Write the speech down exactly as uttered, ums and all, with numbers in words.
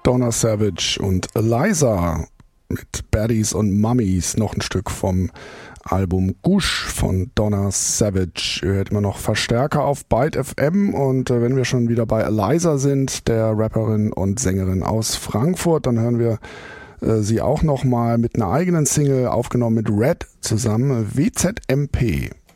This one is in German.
Donna Savage und Eliza mit Baddies und Mummies, noch ein Stück vom Album Gush von Donna Savage. Ihr hört immer noch Verstärker auf Byte F M und äh, wenn wir schon wieder bei Eliza sind, der Rapperin und Sängerin aus Frankfurt, dann hören wir äh, sie auch nochmal mit einer eigenen Single aufgenommen mit Red zusammen, W Z M P.